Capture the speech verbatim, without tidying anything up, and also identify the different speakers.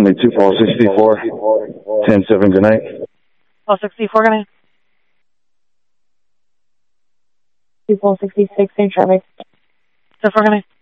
Speaker 1: Friendly two Paul sixty-four, ten seven, good night.
Speaker 2: Paul sixty-four, good night.
Speaker 3: two Paul sixty-six, same traffic.
Speaker 2: So four, good night.